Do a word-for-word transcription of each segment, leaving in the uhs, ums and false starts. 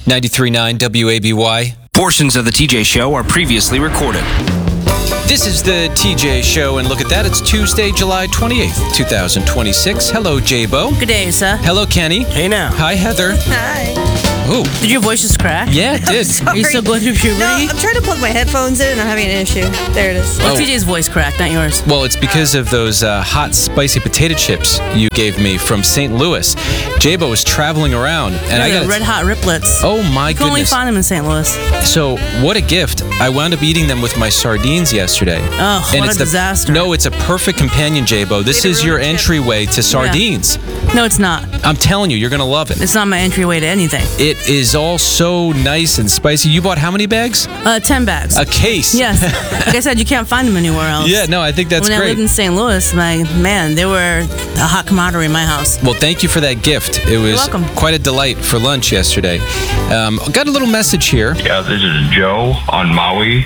ninety-three point nine W A B Y. Portions of the T J Show are previously recorded. This is the T J Show, and look at that. It's Tuesday, July twenty-eighth, twenty twenty-six. Hello, J-Bo. Good day, sir. Hello, Kenny. Hey now. Hi, Heather. Hi. Oh. Did your voice just crack? Yeah, it did. Sorry. Are you still going through puberty? No, I'm trying to plug my headphones in and I'm having an issue. There it is. Well, Oh. T J's voice cracked, not yours. Well, it's because of those uh, hot, spicy potato chips you gave me from Saint Louis. J-Bo was traveling around, and I They're got the red hot riplets. Oh my You can only goodness! find them in Saint Louis. So what a gift! I wound up eating them with my sardines yesterday. Oh, and what it's a the, disaster. No, it's a perfect companion, J-Bo. This Way to is your ruin the chip. entryway to sardines. No, it's not. I'm telling you, you're gonna love it. It's not my entryway to anything. It is all so nice and spicy. You bought how many bags? Uh, ten bags. A case. Yes. Like I said, you can't find them anywhere else. Yeah, no, I think that's when I great. lived in Saint Louis, my man, they were a hot commodity in my house. Well, thank you for that gift. It was welcome. quite a delight for lunch yesterday. Um, got a little message here. Yeah, this is Joe on Maui,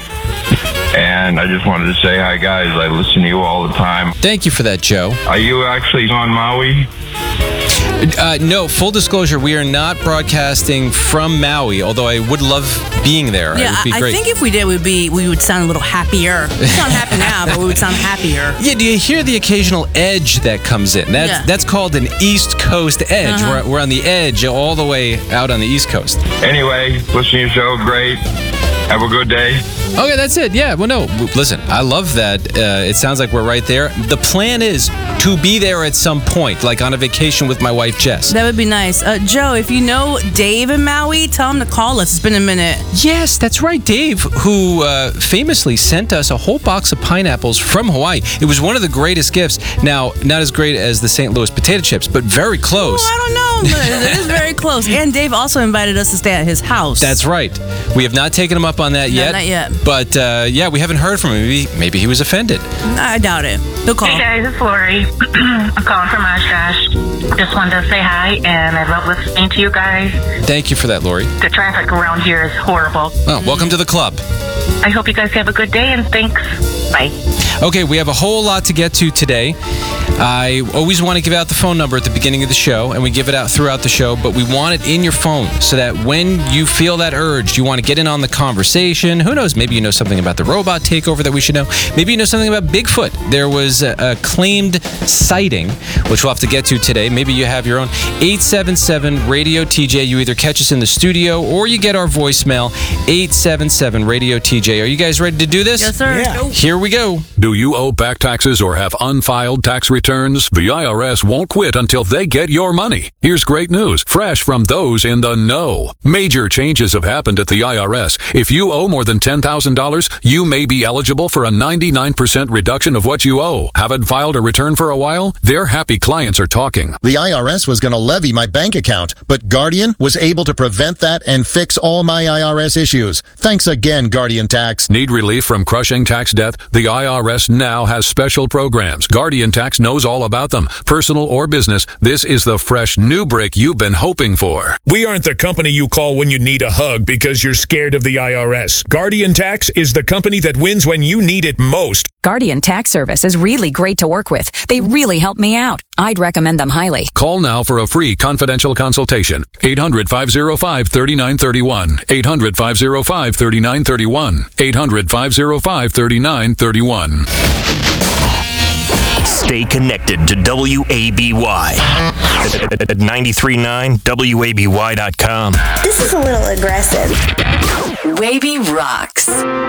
and I just wanted to say hi, guys. I listen to you all the time. Thank you for that, Joe. Are you actually on Maui? Uh, no, full disclosure, we are not broadcasting from Maui, although I would love being there. Yeah, it would be I, great. I think if we did, we'd be we would sound a little happier. We sound happy now, but we would sound happier. Yeah, do you hear the occasional edge that comes in? That's Yeah. that's called an East Coast edge. Uh-huh. We're, we're on the edge all the way out on the East Coast. Anyway, listen to your show. Great. Have a good day. Okay, that's it. Yeah, well, no, w- listen, I love that. Uh, it sounds like we're right there. The plan is to be there at some point, like on a vacation with my wife, Jess. That would be nice. Uh, Joe, if you know Dave in Maui, tell him to call us. It's been a minute. Yes, that's right, Dave, who uh, famously sent us a whole box of pineapples from Hawaii. It was one of the greatest gifts. Now, not as great as the Saint Louis potato chips, but very close. Oh, I don't know. But it is very close. And Dave also invited us to stay at his house. That's right. We have not taken him up on that No, yet. not yet. But uh, yeah, we haven't heard from him. Maybe, maybe he was offended. I doubt it. He'll call. Hey guys, it's Lori. I'm calling from Oshkosh. Just wanted to say hi, and I love listening to you guys. Thank you for that, Lori. The traffic around here is horrible. Oh, welcome to the club. I hope you guys have a good day, and thanks. Bye. Okay, we have a whole lot to get to today. I always want to give out the phone number at the beginning of the show, and we give it out throughout the show, but we want it in your phone so that when you feel that urge, you want to get in on the conversation. Who knows? Maybe you know something about the robot takeover that we should know. Maybe you know something about Bigfoot. There was a, a claimed sighting, which we'll have to get to today. Maybe you have your own. eight seven seven radio T J. You either catch us in the studio or you get our voicemail, eight seven seven radio T J. Are you guys ready to do this? Yes, sir. Yeah. Go. Here we go. Do you owe back taxes or have unfiled tax returns? The I R S won't quit until they get your money. Here's great news, fresh from those in the know. Major changes have happened at the I R S. If you owe more than ten thousand dollars, you may be eligible for a ninety-nine percent reduction of what you owe. Haven't filed a return for a while? Their happy clients are talking. The I R S was going to levy my bank account, but Guardian was able to prevent that and fix all my I R S issues. Thanks again, Guardian Tax. Need relief from crushing tax debt? The I R S now has special programs. Guardian Tax knows all about them. Personal or business, this is the fresh new break you've been hoping for. We aren't the company you call when you need a hug because you're scared of the I R S. Guardian Tax is the company that wins when you need it most. Guardian Tax Service is really great to work with. They really help me out. I'd recommend them highly. Call now for a free confidential consultation. eight hundred, five oh five, three nine three one. eight hundred, five oh five, three nine three one. eight hundred, five oh five, three nine three one. Stay connected to W A B Y at ninety-three point nine W A B Y dot com. This is a little aggressive. Wavy rocks.